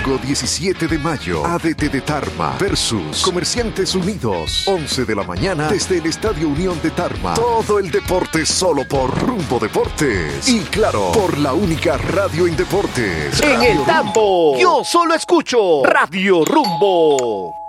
Domingo 17 de mayo, ADT de Tarma versus Comerciantes Unidos. 11 de la mañana desde el Estadio Unión de Tarma. Todo el deporte solo por Rumbo Deportes. Y claro, por la única radio en deportes. En el tambo, yo solo escucho Radio Rumbo.